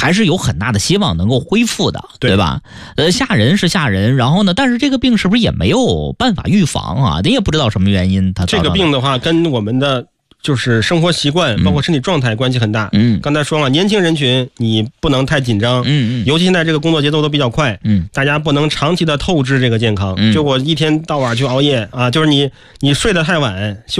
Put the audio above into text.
还是有很大的希望能够恢复的，对吧？吓人是吓人，然后呢，但是这个病是不是也没有办法预防啊？你也不知道什么原因， 这个病的话，跟我们的就是生活习惯，包括身体状态关系很大。刚才说了，年轻人群你不能太紧张，尤其现在这个工作节奏都比较快，大家不能长期的透支这个健康。就我一天到晚去熬夜啊，就是你睡得太晚。